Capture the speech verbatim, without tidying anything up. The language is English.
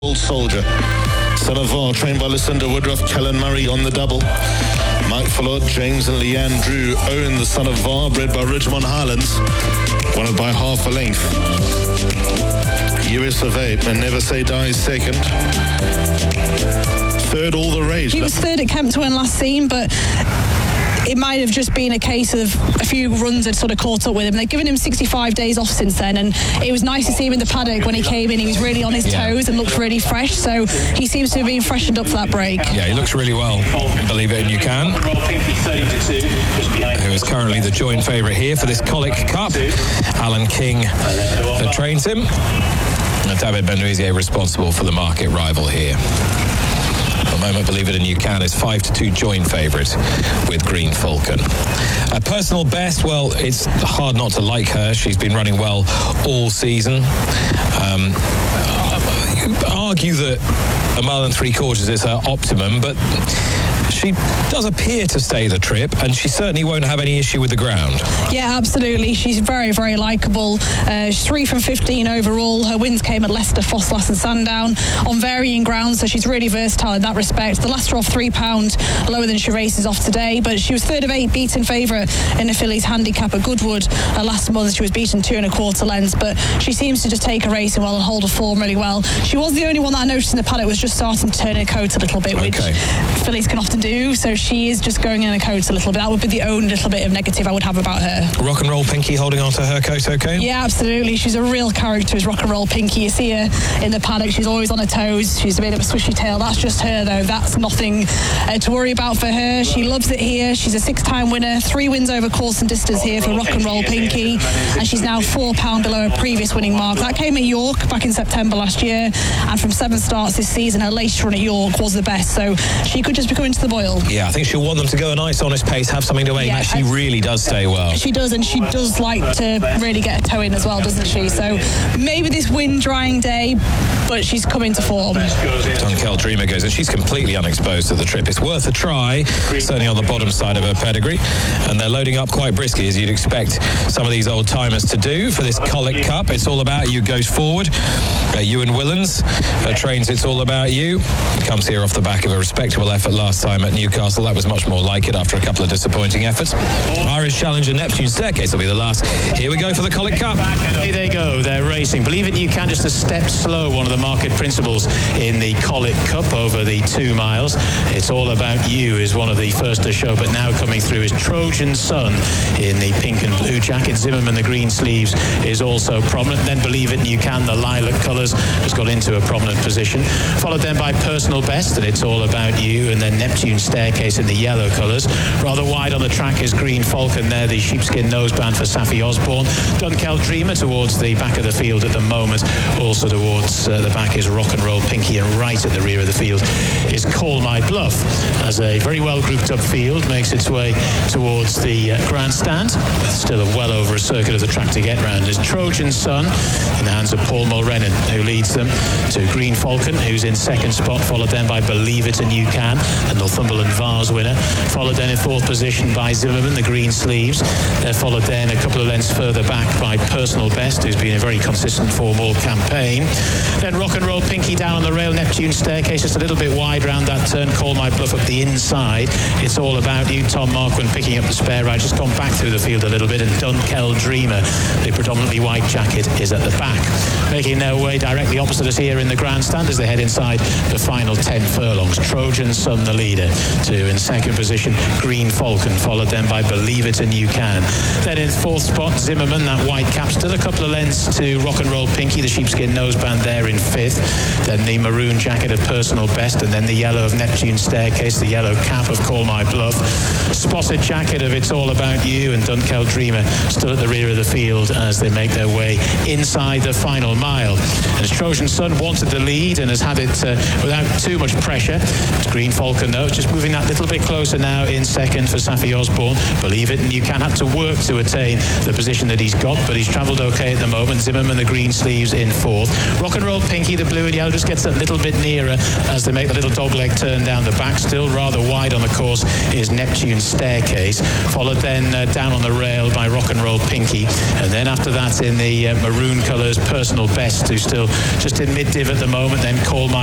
Old Soldier. Son of Var, trained by Lucinda Woodruff, Kellen Murray on the double. Mike Follott, James and Leanne Drew own the Son of Var, bred by Ridgemont Highlands. Won it by half a length. U S of A, and Never Say Die second. Third, All the Rage. He was third at Kempton last seen, but it might have just been a case of a few runs had sort of caught up with him. They've given him sixty-five days off since then, and it was nice to see him in the paddock when he came in. He was really on his toes and looked really fresh, so he seems to have been freshened up for that break. Yeah, he looks really well, Believe It and You Can, who is currently the joint favourite here for this Colic Cup. Alan King uh, trains him, and David Benouizier responsible for the market rival here. At the moment, Believe It and You Can is five to two joint favourite with Green Falcon. A personal best, well, it's hard not to like her. She's been running well all season. Um, you argue that a mile and three quarters is her optimum, but she does appear to stay the trip, and she certainly won't have any issue with the ground. Yeah, absolutely. She's very, very likeable. Uh, she's three from fifteen overall. Her wins came at Leicester, Fosslas and Sandown on varying grounds, so she's really versatile in that respect. The last are off three pounds lower than she races off today, but she was third of eight, beaten favourite in the fillies handicap at Goodwood uh, last month. She was beaten two and a quarter lengths, but she seems to just take her racing well and hold her form really well. She was the only one that I noticed in the paddock was just starting to turn her coat a little bit, which okay. fillies can often do, so she is just going in her coat a little bit. That would be the only little bit of negative I would have about her. Rock and Roll Pinky holding on to her coat okay? Yeah, absolutely. She's a real character, is Rock and Roll Pinky. You see her in the paddock, she's always on her toes. She's a bit of a swishy tail. That's just her, though. That's nothing uh, to worry about for her. She loves it here. She's a six-time winner. Three wins over course and distance here for Rock and Roll Pinky, and she's now four pounds below her previous winning mark. That came at York back in September last year, and from seven starts this season, her latest run at York was the best, so she could just be coming to the boil. Yeah, I think she'll want them to go a nice, honest pace, have something to aim yeah, at. She really does stay well. She does, and she does like to really get a toe in as well, doesn't she? So maybe this wind-drying day, but she's coming to form. Dunkel Dreamer goes, and she's completely unexposed at the trip. It's worth a try, certainly on the bottom side of her pedigree, and they're loading up quite briskly, as you'd expect some of these old-timers to do for this Colic Cup. It's All About You goes forward. Uh, Ewan Willans uh, trains It's All About You. Comes here off the back of a respectable effort last time at Newcastle. That was much more like it after a couple of disappointing efforts. Irish Challenger Neptune Staircase will be the last. Here we go for the Colic Cup. Here they go, they're racing. Believe It You Can, just a step slow, one of the market principles in the Colic Cup over the two miles. It's All About You is one of the first to show, but now coming through is Trojan Sun in the pink and blue jacket. Zimmerman, the green sleeves, is also prominent. Then Believe It You Can, the lilac colours, has got into a prominent position. Followed then by Personal Best, and It's All About You, and then Neptune Staircase in the yellow colours. Rather wide on the track is Green Falcon there, the sheepskin noseband for Safi Osborne. Dunkel Dreamer towards the back of the field at the moment. Also towards uh, the back is Rock and Roll Pinky, and right at the rear of the field is Call My Bluff, as a very well grouped up field makes its way towards the uh, grandstand. Still well over a circuit of the track to get round is Trojan Sun in the hands of Paul Mulrennan, who leads them to Green Falcon, who's in second spot, followed then by Believe It and You Can, the Northumberland Vars winner, followed then in fourth position by Zimmerman, the green sleeves. They're followed then a couple of lengths further back by Personal Best, who's been a very consistent form all campaign. Then Rock and Roll Pinky down on the rail, Neptune Staircase just a little bit wide round that turn, Call My Bluff up the inside. It's All About You, Tom Marquand picking up the spare ride, just gone back through the field a little bit, and Dunkel Dreamer, the predominantly white jacket, is at the back. Making their way directly opposite us here in the grandstand as they head inside the final ten furlongs. Trojan Sun the leader, to in second position Green Falcon, followed then by Believe It and You Can. Then in fourth spot Zimmerman, that white cap, still a couple of lengths to Rock and Roll Pinky, the sheepskin noseband there in fifth. Then the maroon jacket of Personal Best, and then the yellow of Neptune Staircase, the yellow cap of Call My Bluff. Spotted jacket of It's All About You, and Dunkel Dreamer still at the rear of the field as they make their way inside the final mile. And as Trojan Sun wanted the lead and has had it uh, without too much pressure. It's Green Falcon though No, just moving that little bit closer now in second for Safi Osborne. Believe it, and you can have to work to attain the position that he's got, but he's travelled okay at the moment. Zimmerman, the green sleeves, in fourth. Rock and Roll Pinky, the blue and yellow, just gets a little bit nearer as they make the little dogleg turn down the back. Still rather wide on the course is Neptune's Staircase, followed then uh, down on the rail by Rock and Roll Pinky, and then after that in the uh, maroon colours, Personal Best, who's still just in mid-div at the moment. Then Call My